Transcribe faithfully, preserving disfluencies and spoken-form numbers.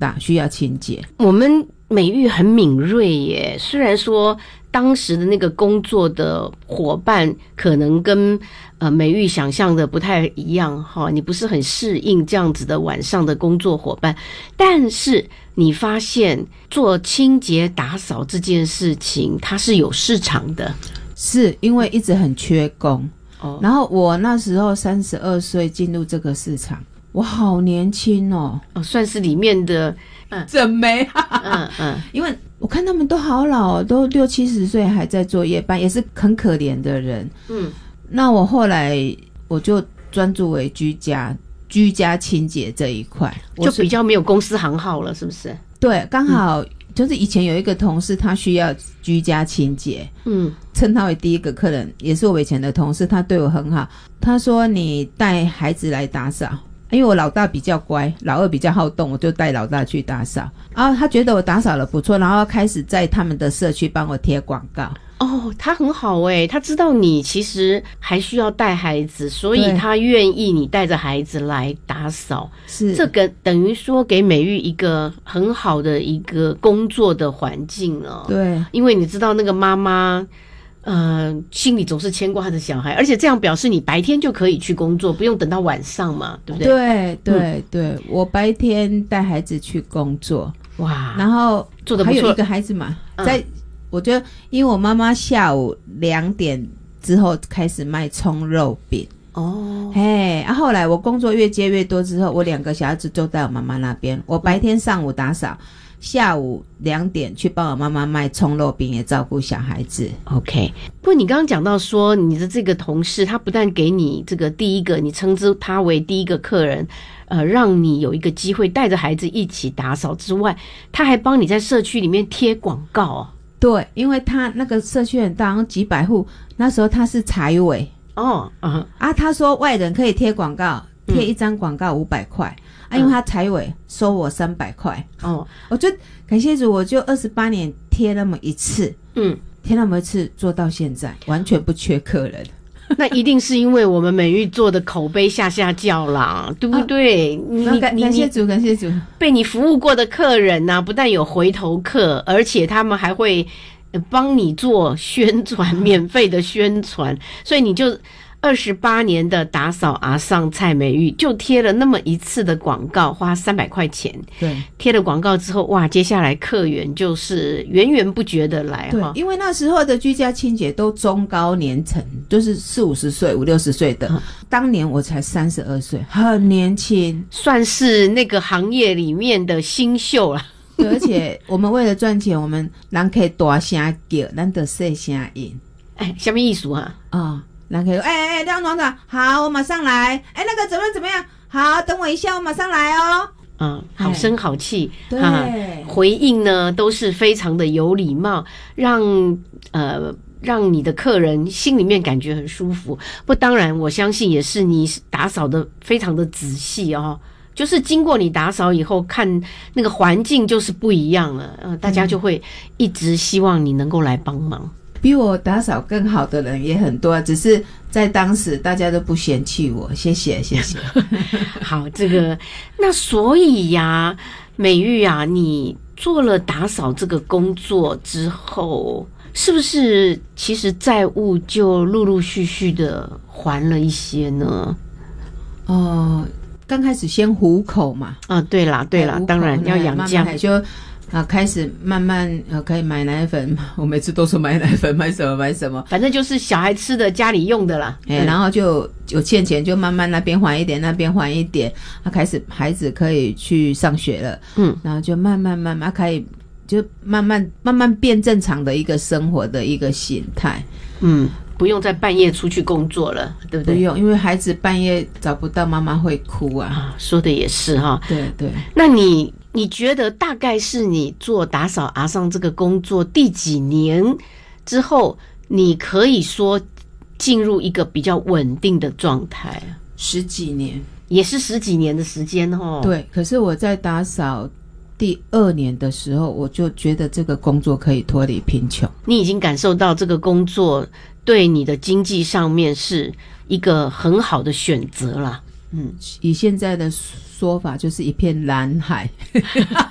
大，需要清洁。 我们美玉很敏锐耶，虽然说当时的那个工作的伙伴可能跟呃美玉想象的不太一样哈，你不是很适应这样子的晚上的工作伙伴，但是你发现做清洁打扫这件事情它是有市场的， 是因为一直很缺工。哦，然后我那时候三十二岁进入这个市场，我好年轻哦， 哦，算是里面的嗯整眉，嗯嗯，因为我看他们都好老，都六七十岁还在做夜班，也是很可怜的人。嗯，那我后来我就专注为居家居家清洁这一块， 就比较没有公司行号了，是不是？ 对，刚好、嗯、就是以前有一个同事，他需要居家清洁，嗯，称他为第一个客人，也是我以前的同事，他对我很好。他说你带孩子来打扫，因为我老大比较乖，老二比较好动，我就带老大去打扫。然后他觉得我打扫的不错，然后开始在他们的社区帮我贴广告。 哦，他很好耶，他知道你其实还需要带孩子，所以他愿意你带着孩子来打扫。是，这个等于说给美玉一个很好的一个工作的环境了。 对， 因为你知道那个妈妈呃，心里总是牵挂着小孩，而且这样表示你白天就可以去工作，不用等到晚上嘛，对不对？ 对对、嗯、对，我白天带孩子去工作，哇，然后做得不错，还有一个孩子嘛，嗯、在我觉得，因为我妈妈下午两点之后开始卖葱肉饼。哦，嘿，啊，后来我工作越接越多之后，我两个小孩子都在我妈妈那边。我白天上午打扫，嗯、下午两点去帮我妈妈卖葱肉饼，也照顾小孩子。 OK， 不过你刚刚讲到说，你的这个同事，他不但给你这个第一个，你称之他为第一个客人，呃，让你有一个机会带着孩子一起打扫之外，他还帮你在社区里面贴广告哦。 对，因为他那个社区很大，好像几百户，那时候他是财委哦，啊，啊他说外人可以贴广告，贴一张广告五百块，啊，因为他财委收我三百块，哦，我就感谢主，我就二十八年贴那么一次，嗯，贴那么一次做到现在，完全不缺客人。 那一定是因为我们美玉做的口碑下下叫啦，对不对？啊、 你感感谢主，感谢主。 被你服务过的客人啊，不但有回头客，而且他们还会帮你做宣传，免费的宣传，所以你就二十八年的打扫阿桑蔡美玉就贴了那么一次的广告，花三百块钱。对，贴了广告之后，哇，接下来客源就是源源不绝的来哈。 对，因为那时候的居家清洁都中高年层，就是四五十岁、五六十岁的。嗯、当年我才三十二岁，很年轻， 算是那个行业里面的新秀了。 对，而且我们为了赚钱，我们人可以大声叫，咱就细声应。 哎，什么意思啊？ 啊、哦。然后可以说，哎哎，梁厂长，好，我马上来。哎，那个怎么样怎么样？好，等我一下，我马上来哦。 嗯，好声好气， 对、 啊，回应呢都是非常的有礼貌，让呃让你的客人心里面感觉很舒服。不，当然我相信也是你打扫的非常的仔细哦。就是经过你打扫以后，看那个环境就是不一样了，呃，大家就会一直希望你能够来帮忙。 比我打扫更好的人也很多，只是在当时大家都不嫌弃我，谢谢谢谢。 好，这个那所以呀，美玉啊，你做了打扫这个工作之后，是不是其实债务就陆陆续续的还了一些呢？ 哦、呃，刚开始先糊口嘛。 啊，对啦对啦，当然要养家， 慢慢就啊，开始慢慢呃可以买奶粉，我每次都说买奶粉，买什么买什么， 反正就是小孩吃的，家里用的啦。 哎、欸，然后就有欠钱，就慢慢那边还一点，那边还一点，啊，开始孩子可以去上学了，嗯，然后就慢慢慢慢可以就慢慢慢慢变正常的一个生活的一个形态， 嗯。不用在半夜出去工作了，对不对？ 不用，因为孩子半夜找不到妈妈会哭啊。啊， 说的也是哈。 对对。 那你你觉得大概是你做打扫阿桑这个工作第几年之后，你可以说进入一个比较稳定的状态？ 十几年， 也是十几年的时间哦。 对，可是我在打扫第二年的时候，我就觉得这个工作可以脱离贫穷。 你已经感受到这个工作对你的经济上面是一个很好的选择啦。 嗯，以现在的说法就是一片蓝海。